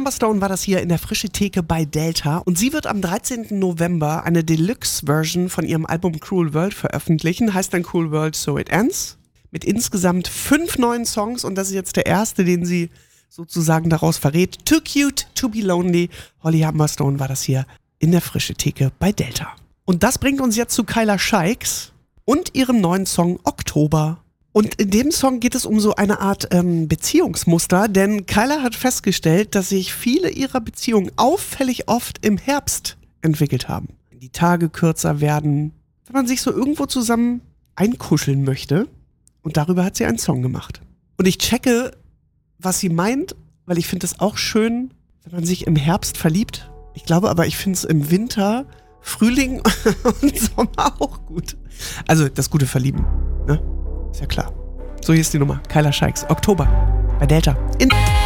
Amber Stone war das hier in der Frische Theke bei Delta und sie wird am 13. November eine Deluxe-Version von ihrem Album Cruel World veröffentlichen, heißt dann Cruel World So It Ends, mit insgesamt 5 neuen Songs und das ist jetzt der erste, den sie sozusagen daraus verrät. Too Cute to Be Lonely, Holly Amber Stone war das hier in der Frische Theke bei Delta. Und das bringt uns jetzt zu Kyla Scheiks und ihrem neuen Song Oktober. Und in dem Song geht es um so eine Art Beziehungsmuster, denn Kyla hat festgestellt, dass sich viele ihrer Beziehungen auffällig oft im Herbst entwickelt haben. Wenn die Tage kürzer werden, wenn man sich so irgendwo zusammen einkuscheln möchte. Und darüber hat sie einen Song gemacht. Und ich checke, was sie meint, weil ich finde es auch schön, wenn man sich im Herbst verliebt. Ich glaube aber, ich finde es im Winter, Frühling und Sommer auch gut. Also das gute Verlieben, ne? Ist ja klar. So, hier ist die Nummer. Kyla Scheiks. Oktober. Bei Delta.